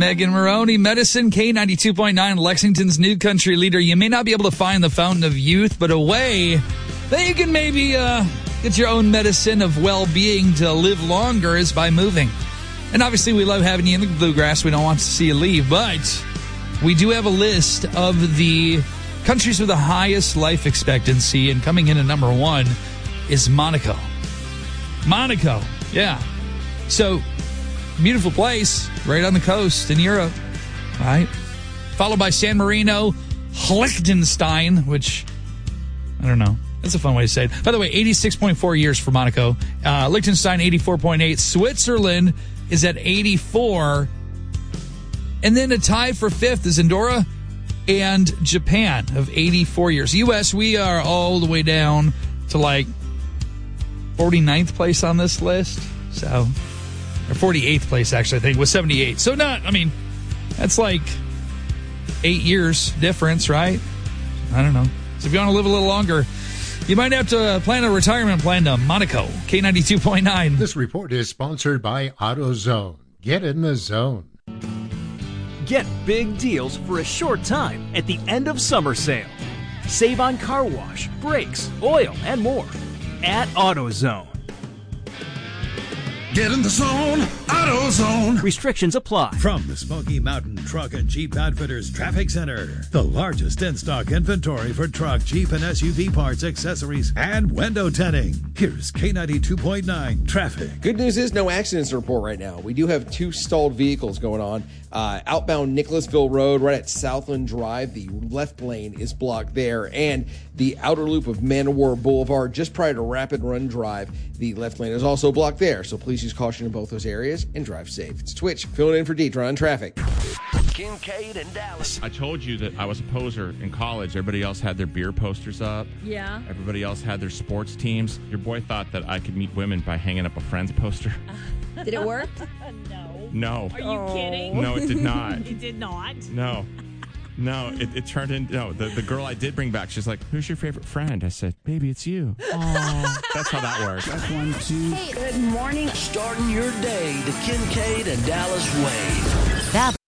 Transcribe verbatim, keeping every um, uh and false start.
Megan Maroney, Medicine, K ninety-two point nine, Lexington's new country leader. You may not be able to find the fountain of youth, but a way that you can maybe uh, get your own medicine of well-being to live longer is by moving. And obviously, we love having you in the bluegrass. We don't want to see you leave, but we do have a list of the countries with the highest life expectancy, and coming in at number one is Monaco. Monaco, yeah. So, beautiful place right on the coast in Europe, right? Followed by San Marino, Liechtenstein, which, I don't know. That's a fun way to say it. By the way, eighty-six point four years for Monaco. Uh, Liechtenstein, eighty-four point eight. Switzerland is at eighty-four. And then a tie for fifth is Andorra and Japan of eighty-four years. U S, we are all the way down to like forty-ninth place on this list. So, or forty-eighth place, actually, I think, with seventy-eight. So, not, I mean, that's like eight years difference, right? I don't know. So, if you want to live a little longer, you might have to plan a retirement plan to Monaco. K ninety-two point nine. This report is sponsored by AutoZone. Get in the zone. Get big deals for a short time at the end of summer sale. Save on car wash, brakes, oil, and more at AutoZone. Get in the zone, AutoZone. Restrictions apply. From the Smoky Mountain Truck and Jeep Outfitters Traffic Center, the largest in-stock inventory for truck, Jeep, and S U V parts, accessories, and window tinting. Here's K ninety-two point nine Traffic. Good news is no accidents to report right now. We do have two stalled vehicles going on. Uh, outbound Nicholasville Road, right at Southland Drive. The left lane is blocked there. And the outer loop of Man of War Boulevard, just prior to Rapid Run Drive, the left lane is also blocked there. So please use caution in both those areas and drive safe. It's Twitch, filling in for Deidre on traffic. Kincaid and Dallas. I told you that I was a poser in college. Everybody else had their beer posters up. Yeah. Everybody else had their sports teams. Your boy thought that I could meet women by hanging up a Friends poster. Did it work? No. No. Are you oh. kidding? No, it did not. It did not? No. No, it, it turned into, no, the, the girl I did bring back, she's like, who's your favorite friend? I said, baby, it's you. Aww. That's how that works. That's one, two. Hey, good morning. Starting your day the Kincaid and Dallas way. That